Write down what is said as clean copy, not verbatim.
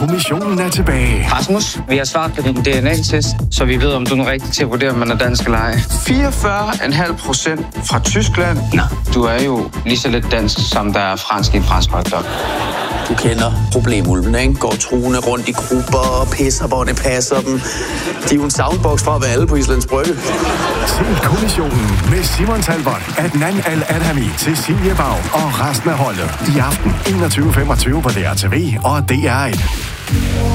kommissionen er tilbage. Rasmus, vi har svaret på din DNA-test, så vi ved, om du er rigtig til at vurdere, om man er dansk eller ej. 44,5% fra Tyskland. Nå, du er jo lige så lidt dansk, som der er fransk i en fransk hotdog. Du kender problemulvene, ikke? Går truende rundt i grupper og pisser, hvor det passer dem. De er jo en soundbox fra at være alle på Islands Brygge. Se kommissionen med Simon Talbot, Adnan Al-Adhami, Cecilie Bag og resten af holdet i aften 21:25 på DR TV og DR1.